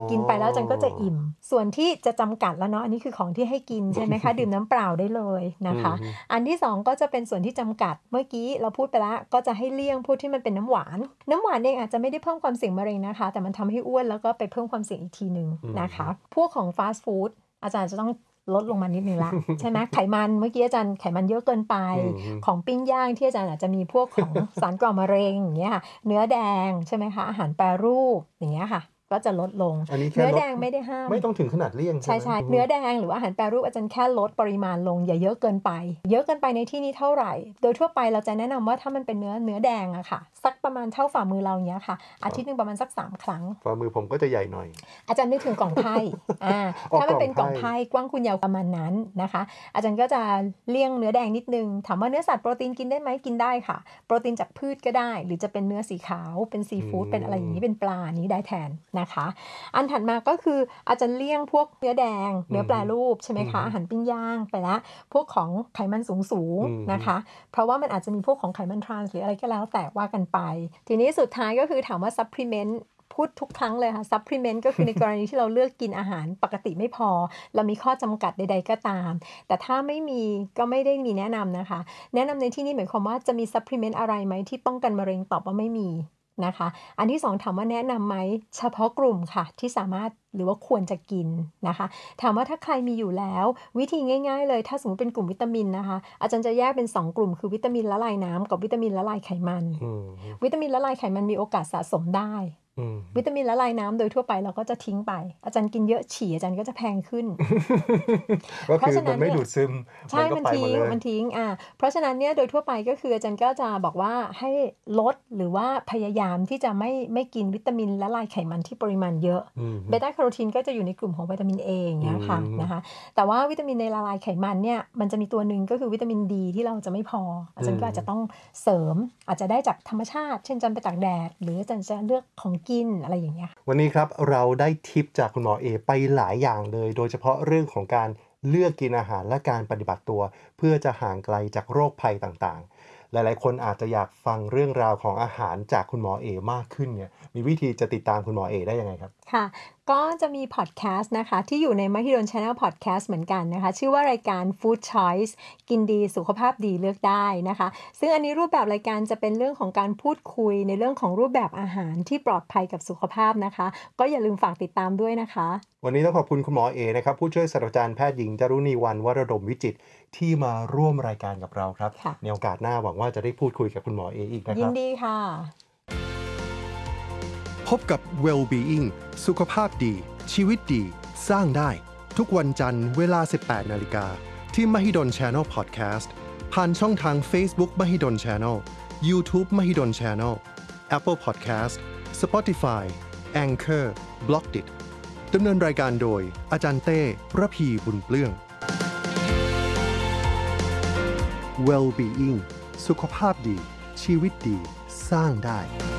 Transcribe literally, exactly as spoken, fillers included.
กินไปแล้วอาจารย์ก็จะอิ่มส่วนที่จะจำกัดแล้วเนาะอันนี้คือของที่ให้กินใช่ไหมคะ ดื่มน้ำเปล่าได้เลยนะคะอันที่สองก็จะเป็นส่วนที่จำกัดเมื่อกี้เราพูดไปแล้วก็จะให้เลี่ยงพวกที่มันเป็นน้ำหวานน้ำหวานเองอาจจะไม่ได้เพิ่มความเสี่ยงมะเร็งนะคะแต่มันทำให้อ้วนแล้วก็ไปเพิ่มความเสี่ยงอีกทีนึงนะคะพวกของฟาสต์ฟู้ดอาจารย์จะต้องลดลงมานิดนึงละ ใช่ไหมไขมันเมื่อกี้อาจารย์ไขมันเยอะเกินไปของปิ้งย่างที่อาจารย์อาจจะมีพวกของสารก่อมะเร็งอย่างเงี้ยค่ะเนื้อแดงใช่ไหมคะอาหารแปรรูปอย่างเงี้ยค่ะก็จะลดลงเนื้อแดงไม่ได้ห้ามไม่ต้องถึงขนาดเลี่ยงใช่ไหมใช่ๆเนื้อแดงหรือว่าอาหารแปรรูปอาจารย์แค่ลดปริมาณลงอย่าเยอะเกินไปเยอะเกินไปในที่นี้เท่าไหร่โดยทั่วไปเราจะแนะนำว่าถ้ามันเป็นเนื้อเนื้อแดงอะค่ะสักประมาณเท่าฝ่ามือเราอย่างเงี้ยค่ะอาทิตย์นึงประมาณสักสามครั้งฝ่ามือผมก็จะใหญ่หน่อยอาจารย์นึกถึงกล่องไพ่อ่าถ้ามันเป็นกล่องไพ่กว้างคูณยาวประมาณนั้นนะคะอาจารย์ก็จะเลี่ยงเนื้อแดงนิดนึงถามว่าเนื้อสัตว์โปรตีนกินได้ไหมกินได้ค่ะโปรตีนจากพืชก็ได้หรือจะเป็นเนื้อสีขาวเป็นซีฟู้ดเป็นอะไรอย่างนี้เป็นปลานี้ได้แทนนะคะอันถัดมาก็คืออาจจะเลี่ยงพวกเนื้อแดงเนื้อแปรรูปใช่ไหมคะอาหารปิ้งย่างไปละพวกของไขมันสูงๆนะคะเพราะว่ามันอาจจะมีพวกของไขมันทรานส์หรืออะไรก็แล้วแต่ว่ากันไปทีนี้สุดท้ายก็คือถามว่าซัพพลีเมนต์พูดทุกครั้งเลยค่ะซัพพลีเมนต์ก็คือในกรณีที่เราเลือกกินอาหารปกติไม่พอเรามีข้อจำกัดใดๆก็ตามแต่ถ้าไม่มีก็ไม่ได้มีแนะนำนะคะแนะนำในที่นี้หมายความว่าจะมีซัพพลีเมนต์อะไรไหมที่ป้องกันมะเร็งตอบว่าไม่มีนะคะอันที่สองถามว่าแนะนำไหมเฉพาะกลุ่มค่ะที่สามารถหรือว่าควรจะกินนะคะถามว่าถ้าใครมีอยู่แล้ววิธีง่ายๆเลยถ้าสมมติเป็นกลุ่มวิตามินนะคะอาจารย์จะแยกเป็นสองกลุ่มคือวิตามินละลายน้ำกับวิตามินละลายไขมันวิตามินละลายไขมันมีโอกาสสะสมได้วิตามินละลายน้ำโดยทั่วไปเราก็จะทิ้งไปอาจารย์กินเยอะฉี่อาจารย์ก็จะแพงขึ้นเพราะฉะนั้นมันไม่ดูดซึมใช่มันทิ้งมันทิ้งอ่าเพราะฉะนั้นเนี่ยโดยทั่วไปก็คืออาจารย์ก็จะบอกว่าให้ลดหรือว่าพยายามที่จะไม่ไม่กินวิตามินละลายไขมันที่ปริมาณเยอะเบต้าแคโรทีนก็จะอยู่ในกลุ่มของวิตามิน A อย่างเงี้ยค่ะนะคะแต่ว่าวิตามินในละลายไขมันเนี่ยมันจะมีตัวหนึ่งก็คือวิตามินดีที่เราจะไม่พออาจารย์ก็อาจจะต้องเสริมอาจจะได้จากธรรมชาติเช่นอาจารย์ไปตากแดดหรืออาจารย์จะเลือกของกินอะไรอย่างเงี้ยวันนี้ครับเราได้ทิปจากคุณหมอเอไปหลายอย่างเลยโดยเฉพาะเรื่องของการเลือกกินอาหารและการปฏิบัติตัวเพื่อจะห่างไกลจากโรคภัยต่างๆหลายๆคนอาจจะอยากฟังเรื่องราวของอาหารจากคุณหมอเอมากขึ้นเนี่ยมีวิธีจะติดตามคุณหมอเอได้ยังไงครับค่ะก็จะมีพอดแคสต์นะคะที่อยู่ใน Mahidol Channel Podcast เหมือนกันนะคะชื่อว่ารายการ Food Choice กินดีสุขภาพดีเลือกได้นะคะซึ่งอันนี้รูปแบบรายการจะเป็นเรื่องของการพูดคุยในเรื่องของรูปแบบอาหารที่ปลอดภัยกับสุขภาพนะคะก็อย่าลืมฝากติดตามด้วยนะคะวันนี้ต้องขอบคุณคุณหมอเอนะครับผู้ช่วยศาสตราจารย์แพทย์หญิงจารุณีวรรณวรดมวิจิตรที่มาร่วมรายการกับเราครับในโอกาสหน้าหวังว่าจะได้พูดคุยกับคุณหมอเออีกนะครับยินดีค่ะพบกับ Well-being สุขภาพดีชีวิตดีสร้างได้ทุกวันจันทร์เวลา สิบแปดนาฬิกา ที่ Mahidol Channel Podcast ผ่านช่องทาง Facebook Mahidol Channel YouTube Mahidol Channel Apple Podcast Spotify Anchor Blockdit ดำเนินรายการโดยอาจารย์เต้ระพีบุญเปลื้อง Well-being สุขภาพดีชีวิตดีสร้างได้